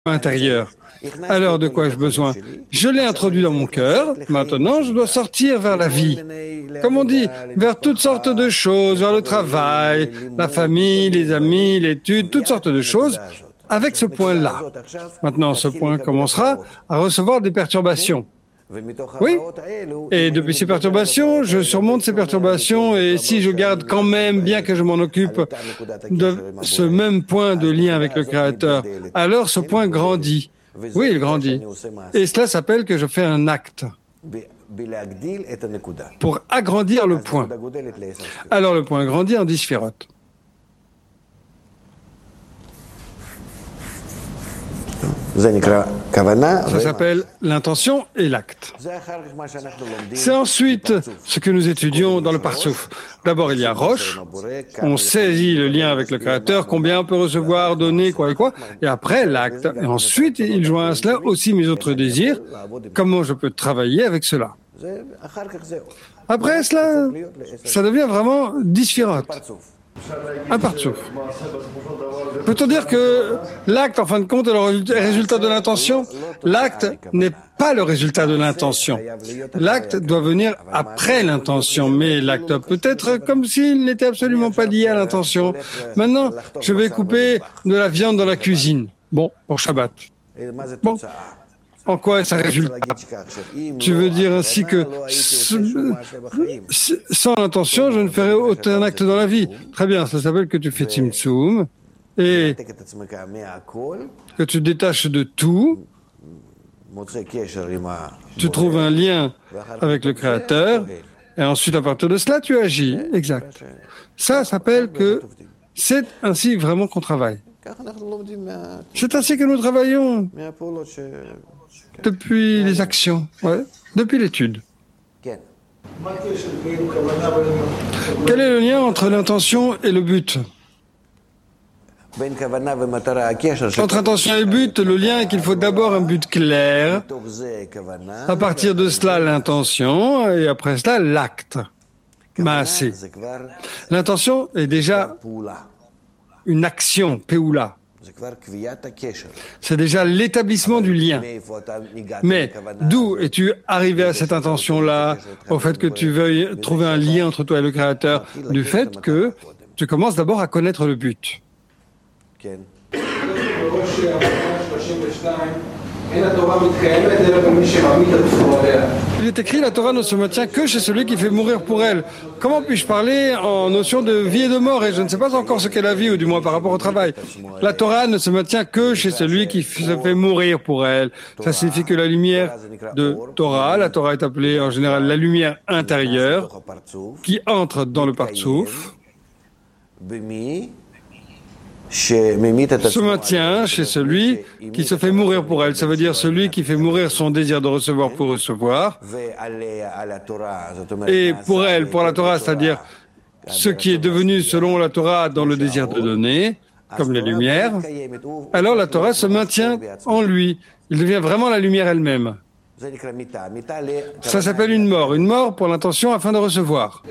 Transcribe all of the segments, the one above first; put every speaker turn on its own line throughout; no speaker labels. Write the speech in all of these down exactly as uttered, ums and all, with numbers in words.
intérieur. Alors, de quoi ai-je besoin? Je l'ai introduit dans mon cœur. Maintenant, je dois sortir vers la vie. Comme on dit, vers toutes sortes de choses, vers le travail, la famille, les amis, l'étude, toutes sortes de choses, avec ce point-là. Maintenant, ce point commencera à recevoir des perturbations. Oui, et depuis ces perturbations, je surmonte ces perturbations et si je garde quand même, bien que je m'en occupe, de ce même point de lien avec le Créateur, alors ce point grandit. Oui, il grandit. Et cela s'appelle que je fais un acte pour agrandir le point. Alors le point grandit en dix sphirotes. Ça s'appelle l'intention et l'acte. C'est ensuite ce que nous étudions dans le Partsouf. D'abord, il y a Rosh, on saisit le lien avec le Créateur, combien on peut recevoir, donner, quoi et quoi, et après l'acte. Et ensuite, il joint à cela aussi mes autres désirs, comment je peux travailler avec cela. Après cela, ça devient vraiment dix sphirotes. Un Partsouf. Peut-on dire que l'acte, en fin de compte, est le résultat de l'intention? L'acte n'est pas le résultat de l'intention. L'acte doit venir après l'intention, mais l'acte peut être comme s'il n'était absolument pas lié à l'intention. Maintenant, je vais couper de la viande dans la cuisine. Bon, pour Shabbat. Bon. En quoi ça résulte? Tu veux dire ainsi que sans l'intention, je ne ferai aucun acte dans la vie. Très bien, ça s'appelle que tu fais Tzimtzum et que tu détaches de tout. Tu trouves un lien avec le Créateur et ensuite à partir de cela, tu agis. Exact. Ça s'appelle que c'est ainsi vraiment qu'on travaille. C'est ainsi que nous travaillons. Depuis les actions, ouais, depuis l'étude. Quel est le lien entre l'intention et le but? Entre intention et but, le lien est qu'il faut d'abord un but clair, à partir de cela l'intention, et après cela l'acte. Maasé. L'intention est déjà une action, Péoula. C'est déjà l'établissement du lien. Mais d'où es-tu arrivé à cette intention-là, au fait que tu veuilles trouver un lien entre toi et le Créateur? Du fait que tu commences d'abord à connaître le but. Il est écrit, la Torah ne se maintient que chez celui qui fait mourir pour elle. Comment puis-je parler en notion de vie et de mort? Et je ne sais pas encore ce qu'est la vie, ou du moins par rapport au travail. La Torah ne se maintient que chez celui qui se fait mourir pour elle. Ça signifie que la lumière de Torah, la Torah est appelée en général la lumière intérieure, qui entre dans le Partsouf, se maintient chez celui qui se fait mourir pour elle. Ça veut dire celui qui fait mourir son désir de recevoir pour recevoir. Et pour elle, pour la Torah, c'est-à-dire ce qui est devenu selon la Torah dans le désir de donner, comme les lumières, alors la Torah se maintient en lui. Il devient vraiment la lumière elle-même. Ça s'appelle une mort. Une mort pour l'intention afin de recevoir.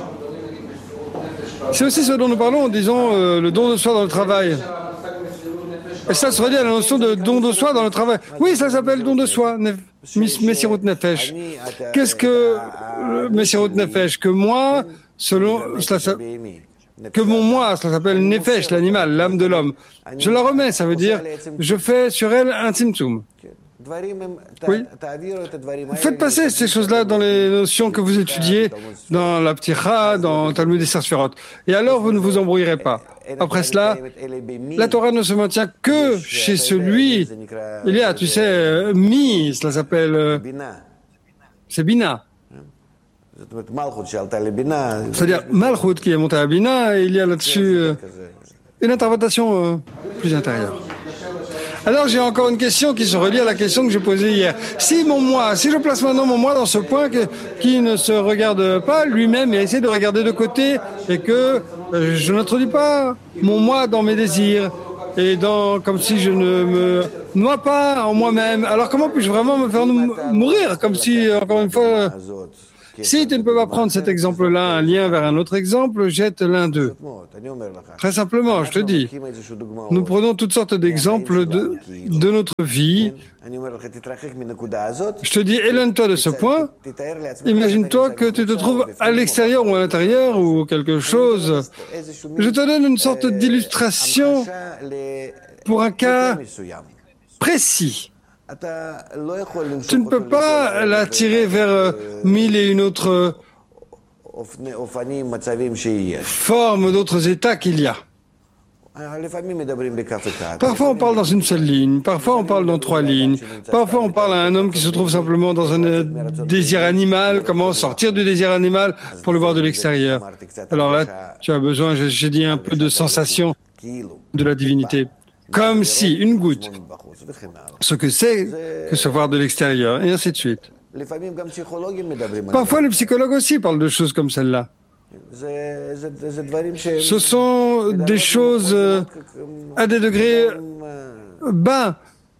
C'est aussi ce dont nous parlons en disant euh, le don de soi dans le travail. Et ça se relie à la notion de don de soi dans le travail. Oui, ça s'appelle don de soi, Messirut Nefesh. Qu'est-ce que euh, Messirut Nefesh? Que moi, selon cela, ça, que mon moi, ça s'appelle Nefesh, l'animal, l'âme de l'homme. Je la remets, ça veut dire, je fais sur elle un Tzimtzum. Oui. Faites passer ces choses-là dans les notions que vous étudiez dans la Pticha, dans Talmud et Sphirot. Et alors, vous ne vous embrouillerez pas. Après cela, la Torah ne se maintient que chez celui. Il y a, tu sais, Mi, cela s'appelle. C'est Bina. C'est-à-dire Malchut qui est monté à Bina, et il y a là-dessus une interprétation euh, plus intérieure. Alors j'ai encore une question qui se relie à la question que je posais hier. Si mon moi, si je place maintenant mon moi dans ce point que, qui ne se regarde pas lui-même et essaie de regarder de côté et que euh, je n'introduis pas mon moi dans mes désirs et dans comme si je ne me noie pas en moi-même, alors comment puis-je vraiment me faire mourir comme si, encore une fois, Si tu ne peux pas prendre cet exemple-là, un lien vers un autre exemple, jette l'un d'eux. Très simplement, je te dis, nous prenons toutes sortes d'exemples de, de notre vie. Je te dis, éloigne-toi de ce point. Imagine-toi que tu te trouves à l'extérieur ou à l'intérieur ou quelque chose. Je te donne une sorte d'illustration pour un cas précis. Tu ne peux pas l'attirer vers euh, mille et une autres formes, d'autres états qu'il y a. Parfois on parle dans une seule ligne, parfois on parle dans trois lignes, parfois on parle à un homme qui se trouve simplement dans un euh, désir animal, comment sortir du désir animal pour le voir de l'extérieur. Alors là, tu as besoin, j'ai dit, un peu de sensation de la divinité. Comme si une goutte, ce que c'est que se voir de l'extérieur, et ainsi de suite. Parfois, les psychologues aussi parlent de choses comme celle-là. Ce sont des choses euh, à des degrés bas.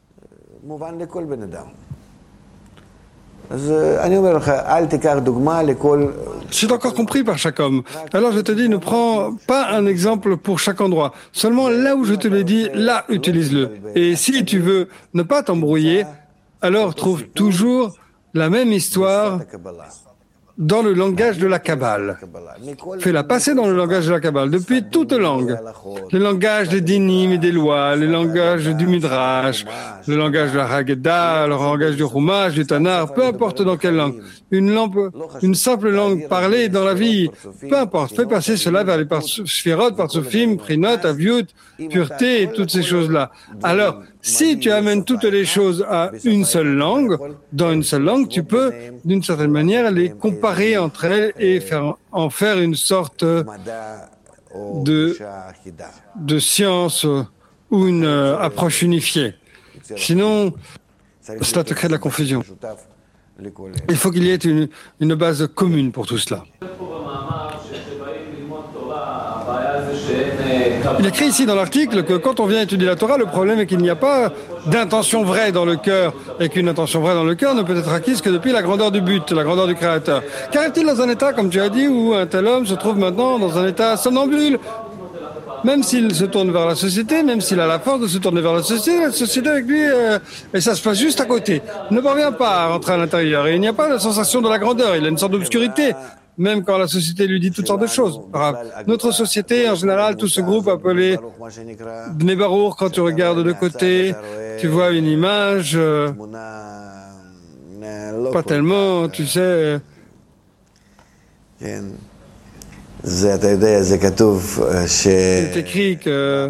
C'est encore compris par chaque homme. Alors je te dis, ne prends pas un exemple pour chaque endroit. Seulement là où je te l'ai dit, là, utilise-le. Et si tu veux ne pas t'embrouiller, alors trouve toujours la même histoire dans le langage de la Kabbale. Fais-la passer dans le langage de la Kabbale, depuis toute langue. Le langage des dinim et des lois, le langage du Midrash, le langage de la Haggadah, le langage du Chumash, du Tanar, peu importe dans quelle langue. Une, lampe, une simple langue parlée dans la vie, peu importe. Fais passer cela vers les Sphirot, Partsofim, Prinot, Aviut, pureté et toutes ces choses-là. Alors, si tu amènes toutes les choses à une seule langue, dans une seule langue, tu peux, d'une certaine manière, les comparer entre elles et faire, en faire une sorte de, de science ou une euh, approche unifiée. Sinon, cela te crée de la confusion. Il faut qu'il y ait une, une base commune pour tout cela. Il écrit ici dans l'article que quand on vient étudier la Torah, le problème est qu'il n'y a pas d'intention vraie dans le cœur et qu'une intention vraie dans le cœur ne peut être acquise que depuis la grandeur du but, la grandeur du Créateur. Qu'arrive-t-il dans un état, comme tu as dit, où un tel homme se trouve maintenant dans un état somnambule? Même s'il se tourne vers la société, même s'il a la force de se tourner vers la société, la société avec lui, euh, et ça se passe juste à côté, ne parvient pas à rentrer à l'intérieur. Et il n'y a pas de sensation de la grandeur, il a une sorte d'obscurité. Même quand la société lui dit toutes sortes de choses. Notre société, en général, tout ce groupe appelé Bnei Baruch, quand tu regardes de côté, tu vois une image, euh, pas tellement, tu sais. Il est écrit que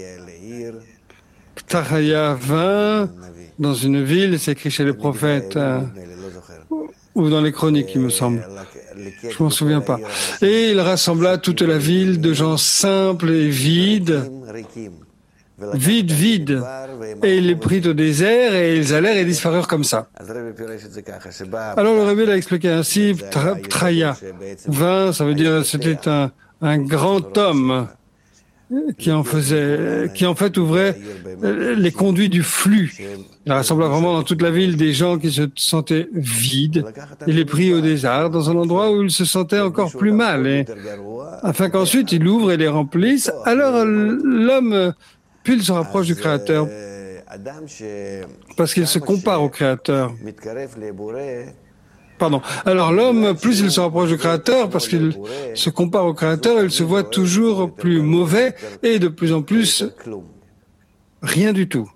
Ptahaya vint dans une ville, c'est écrit chez les prophètes, euh, ou dans les chroniques, il me semble. Je m'en souviens pas. Et il rassembla toute la ville de gens simples et vides, vides, vides. Et il les prit au désert et ils allèrent et disparurent comme ça. Alors le Rebbe l'a expliqué ainsi, Ptraya, vingt, ça veut dire c'était un, un grand homme qui en faisait, qui en fait ouvrait les conduits du flux. Il rassembla vraiment dans toute la ville des gens qui se sentaient vides. Il les prit au désert, dans un endroit où ils se sentaient encore plus mal, et afin qu'ensuite il ouvre et les remplisse. Alors l'homme, puis il se rapproche du Créateur, parce qu'il se compare au Créateur. Pardon. Alors l'homme, plus il se rapproche du Créateur, parce qu'il se compare au Créateur, il se voit toujours plus mauvais et de plus en plus rien du tout.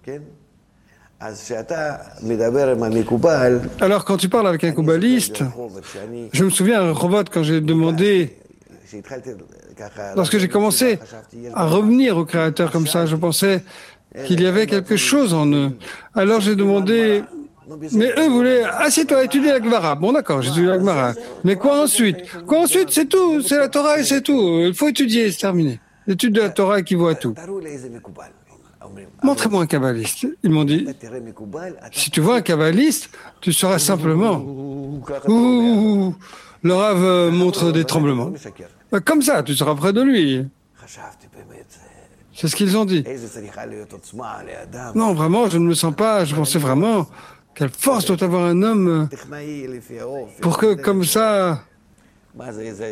Alors quand tu parles avec un kabbaliste, je me souviens à Rehovot, quand j'ai demandé, lorsque j'ai commencé à revenir au Créateur comme ça, je pensais qu'il y avait quelque chose en eux. Alors j'ai demandé... Mais eux voulaient, assieds-toi, étudier la Gemara. Bon d'accord, j'étudie la Gemara. Mais quoi ensuite? Quoi ensuite? C'est tout, c'est la Torah et c'est tout. Il faut étudier, c'est terminé. L'étude de la Torah équivaut à tout. Montrez-moi un kabbaliste. Ils m'ont dit, si tu vois un kabbaliste, tu sauras simplement. Ouh, le Rav montre des tremblements. Comme ça, tu seras près de lui. C'est ce qu'ils ont dit. Non, vraiment, je ne me sens pas, je pensais vraiment Quelle force doit avoir un homme pour que, comme ça... Mais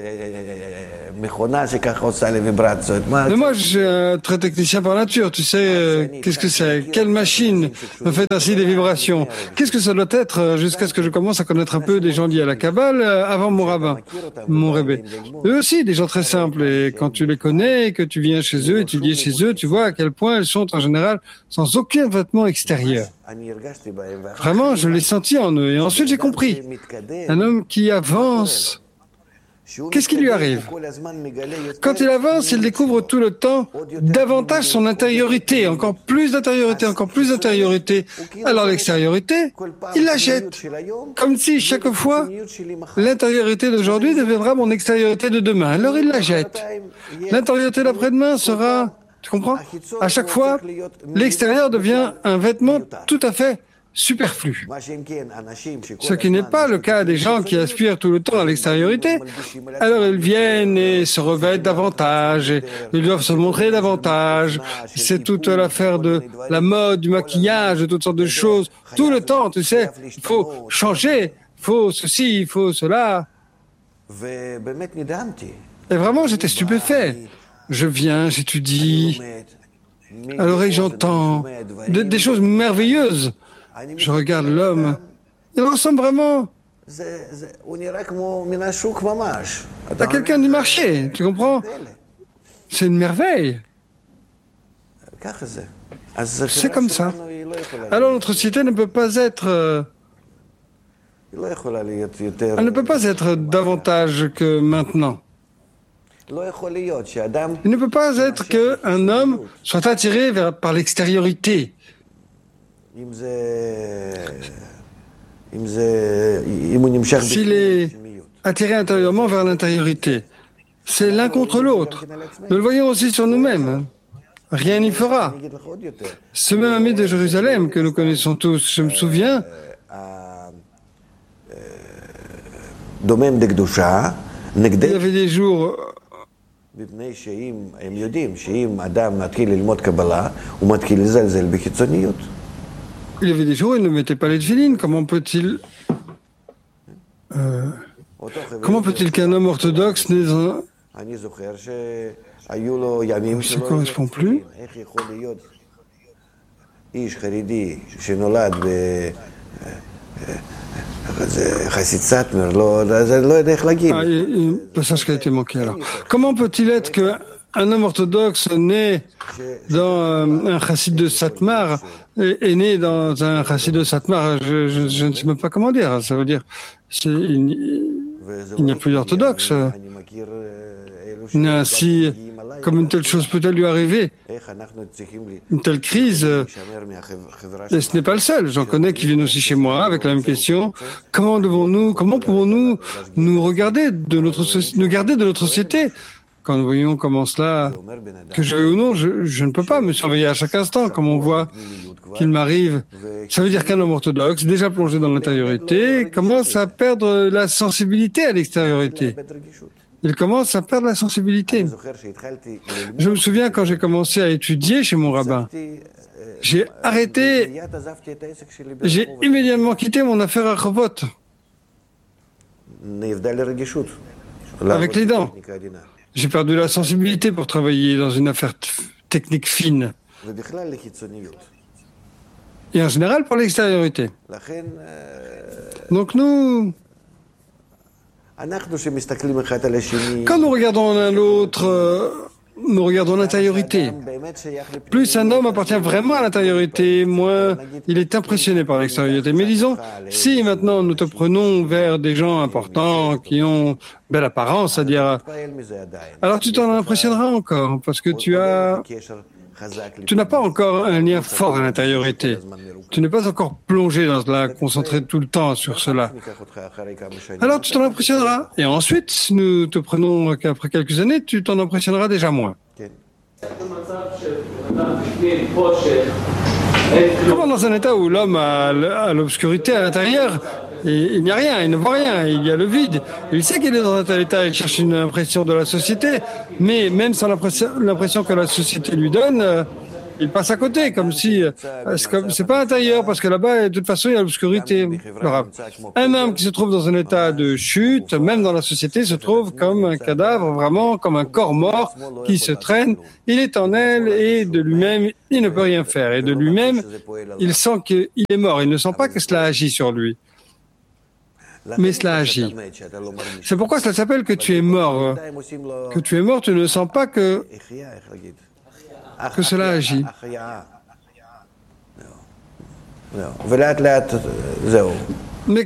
moi, je suis un très technicien par nature. Tu sais, euh, qu'est-ce que c'est? Quelle machine me fait ainsi des vibrations? Qu'est-ce que ça doit être euh, jusqu'à ce que je commence à connaître un peu des gens liés à la Kabbale euh, avant mon rabbin, mon rébé. Eux aussi, des gens très simples. Et quand tu les connais, et que tu viens chez eux, étudier chez eux, tu vois à quel point ils sont en général sans aucun vêtement extérieur. Vraiment, je l'ai senti en eux. Et ensuite, j'ai compris. Un homme qui avance... Qu'est-ce qui lui arrive? Quand il avance, il découvre tout le temps davantage son intériorité, encore plus d'intériorité, encore plus d'intériorité. Alors l'extériorité, il la jette. Comme si chaque fois, l'intériorité d'aujourd'hui deviendra mon extériorité de demain. Alors il la jette. L'intériorité d'après-demain sera, tu comprends? À chaque fois, l'extérieur devient un vêtement tout à fait superflu. Ce qui n'est pas le cas des gens qui aspirent tout le temps à l'extériorité. Alors ils viennent et se revêtent davantage, et ils doivent se montrer davantage. C'est toute l'affaire de la mode, du maquillage, de toutes sortes de choses. Tout le temps, tu sais, il faut changer, il faut ceci, il faut cela. Et vraiment, j'étais stupéfait. Je viens, j'étudie, à l'oreille j'entends des, des choses merveilleuses. Je regarde l'homme, il ressemble vraiment à quelqu'un du marché, tu comprends? C'est une merveille. C'est comme ça. Alors notre société ne peut pas être... euh, Elle ne peut pas être davantage que maintenant. Il ne peut pas être qu'un homme soit attiré vers, par l'extériorité. S'il est attiré intérieurement vers l'intériorité, c'est l'un contre l'autre. Nous le voyons aussi sur nous-mêmes. Rien n'y fera. Ce même ami de Jérusalem que nous connaissons tous, je me souviens, il y avait des jours... Il y avait des jours où il ne mettait pas les tefilines. Comment peut-il... Euh, comment peut-il qu'un homme orthodoxe né dans... Ça ne correspond plus. Ah, il y a un passage qui a été manqué alors. Comment peut-il être qu'un homme orthodoxe né dans euh, un chassid de Satmar est, est né dans un chassid de Satmar? je, je, je ne sais même pas comment dire. Ça veut dire il, il n'y a plus d'orthodoxe. Il y a ainsi, comme une telle chose peut-elle lui arriver, une telle crise, et ce n'est pas le seul. J'en connais qui viennent aussi chez moi avec la même question. Comment devons-nous, comment pouvons-nous nous regarder de notre, nous garder de notre société? Quand nous voyons comment cela, que je veux ou non, je, je ne peux pas me surveiller à chaque instant, comme on voit qu'il m'arrive. Ça veut dire qu'un homme orthodoxe, déjà plongé dans l'intériorité, commence à perdre la sensibilité à l'extériorité. Il commence à perdre la sensibilité. Je me souviens quand j'ai commencé à étudier chez mon rabbin, j'ai arrêté, j'ai immédiatement quitté mon affaire à Chovot, avec les dents. J'ai perdu la sensibilité pour travailler dans une affaire technique fine. Et en général pour l'extériorité. Donc nous... Quand nous regardons l'un l'autre, nous regardons l'intériorité. Plus un homme appartient vraiment à l'intériorité, moins il est impressionné par l'extériorité. Mais disons, si maintenant nous te prenons vers des gens importants qui ont belle apparence, c'est-à-dire, alors tu t'en impressionneras encore, parce que tu as, tu n'as pas encore un lien fort à l'intériorité. Tu n'es pas encore plongé dans cela, concentré tout le temps sur cela. Alors tu t'en impressionneras. Et ensuite, si nous te prenons qu'après quelques années, tu t'en impressionneras déjà moins. Comment dans un état où l'homme a l'obscurité à l'intérieur, et il n'y a rien, il ne voit rien, il y a le vide. Il sait qu'il est dans un tel état, il cherche une impression de la société, mais même sans l'impression que la société lui donne, il passe à côté, comme si euh, c'est, comme, c'est pas intérieur, parce que là-bas, de toute façon, il y a l'obscurité. Un homme qui se trouve dans un état de chute, même dans la société, se trouve comme un cadavre, vraiment comme un corps mort qui se traîne. Il est en elle et de lui-même, il ne peut rien faire. Et de lui-même, il sent qu'il est mort. Il ne sent pas que cela agit sur lui. Mais cela agit. C'est pourquoi cela s'appelle que tu es mort. Que tu es mort, tu ne sens pas que, que cela agit. Mais,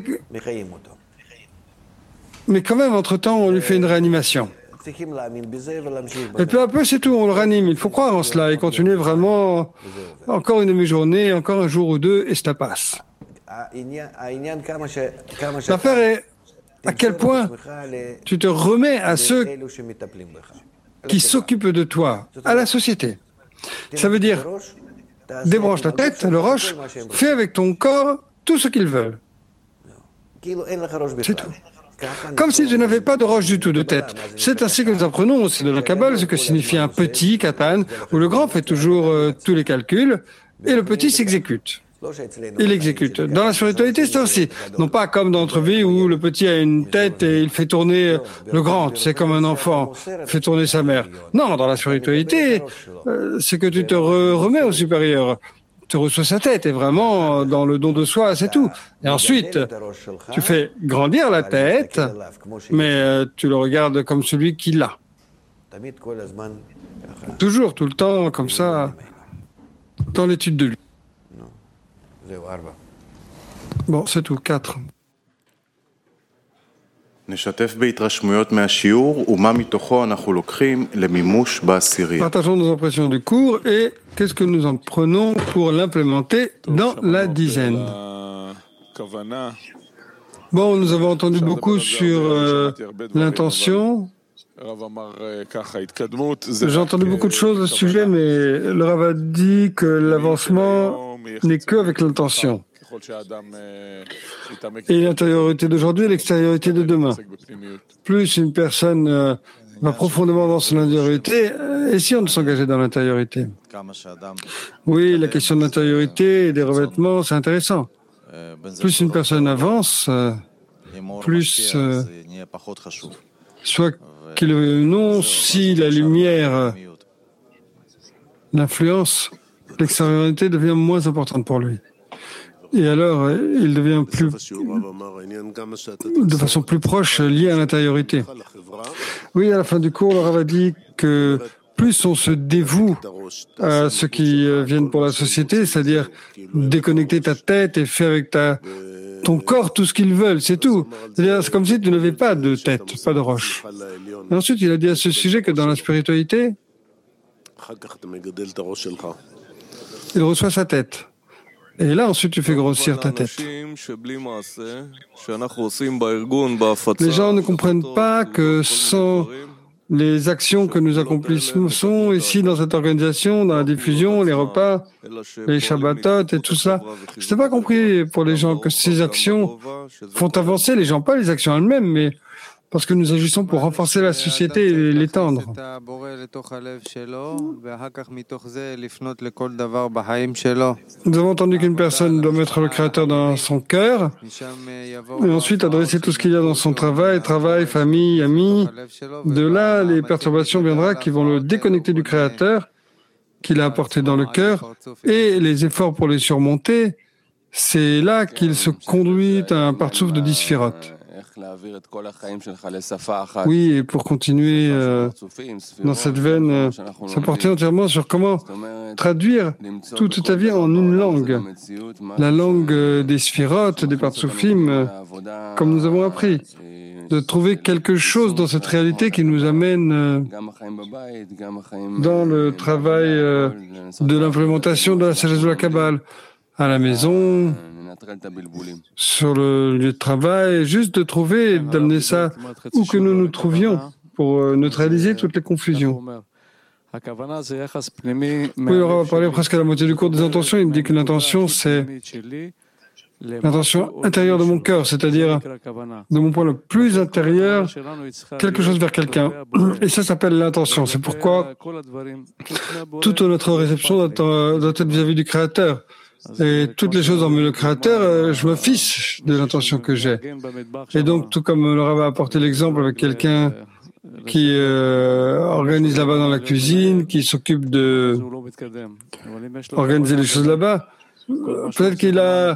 mais quand même, entre-temps, on lui fait une réanimation. Et peu à peu, c'est tout, on le ranime. Il faut croire en cela et continuer vraiment encore une demi-journée, encore un jour ou deux, et cela passe. L'affaire est à quel point tu te remets à ceux qui s'occupent de toi, à la société. Ça veut dire, débranche ta tête, le roche, fais avec ton corps tout ce qu'ils veulent. C'est tout. Comme si tu n'avais pas de roche du tout de tête. C'est ainsi que nous apprenons aussi de la Kabbale ce que signifie un petit, katan, où le grand fait toujours euh, tous les calculs, et le petit s'exécute. Il exécute. Dans la spiritualité, c'est aussi. Non pas comme dans notre vie où le petit a une tête et il fait tourner le grand. C'est comme un enfant fait tourner sa mère. Non, dans la spiritualité, euh, c'est que tu te re remets au supérieur. Tu reçois sa tête et vraiment dans le don de soi, c'est tout. Et ensuite, tu fais grandir la tête, mais euh, tu le regardes comme celui qui l'a. Toujours, tout le temps, comme ça, dans l'étude de lui. Bon, c'est tout, quatre. Partageons nos impressions du cours et qu'est-ce que nous en prenons pour l'implémenter dans la dizaine. Bon, nous avons entendu beaucoup sur euh, l'intention. J'ai entendu beaucoup de choses à ce sujet, mais le Rav a dit que l'avancement n'est qu'avec l'intention. Et l'intériorité d'aujourd'hui et l'extériorité de demain. Plus une personne euh, va profondément dans son intériorité, et si on s'engageait dans l'intériorité? Oui, la question de l'intériorité et des revêtements, c'est intéressant. Plus une personne avance, euh, plus, euh, soit qu'il le veuille ou non, si la lumière l'influence, l'extériorité devient moins importante pour lui. Et alors, il devient plus, de façon plus proche lié à l'intériorité. Oui, à la fin du cours, le Rav a dit que plus on se dévoue à ceux qui viennent pour la société, c'est-à-dire déconnecter ta tête et faire avec ta, ton corps tout ce qu'ils veulent, c'est tout. C'est-à-dire, c'est comme si tu n'avais pas de tête, pas de roche. Et ensuite, il a dit à ce sujet que dans la spiritualité, il reçoit sa tête. Et là, ensuite, tu fais grossir ta tête. Les gens ne comprennent pas que sans les actions que nous accomplissons ici dans cette organisation, dans la diffusion, les repas, les Shabbatot et tout ça, ce n'est pas compris pour les gens que ces actions font avancer les gens, pas les actions elles-mêmes, mais parce que nous agissons pour renforcer la société et l'étendre. Nous avons entendu qu'une personne doit mettre le Créateur dans son cœur et ensuite adresser tout ce qu'il y a dans son travail, travail, famille, amis. De là, les perturbations viendront qui vont le déconnecter du Créateur qu'il a apporté dans le cœur et les efforts pour les surmonter, c'est là qu'il se conduit à un partsouf de dix sphirotes. Oui, et pour continuer euh, dans cette veine, euh, ça portait entièrement sur comment traduire toute ta vie en une langue. La langue euh, des sphirotes, des partsoufim, euh, comme nous avons appris. De trouver quelque chose dans cette réalité qui nous amène euh, dans le travail euh, de l'implémentation de la sagesse de la Kabbale, à la maison, sur le lieu de travail, juste de trouver et d'amener ça où que nous nous trouvions pour euh, neutraliser toutes les confusions. Oui, on va parler presque à la moitié du cours des intentions. Il me dit que l'intention, c'est l'intention intérieure de mon cœur, c'est-à-dire de mon point le plus intérieur, quelque chose vers quelqu'un. Et ça s'appelle l'intention. C'est pourquoi toute notre réception doit, doit être vis-à-vis du Créateur. Et toutes les choses envers le Créateur, je me fiche de l'intention que j'ai. Et donc, tout comme on leur avait apporté l'exemple avec quelqu'un qui euh, organise là-bas dans la cuisine, qui s'occupe de organiser les choses là-bas, peut-être qu'il a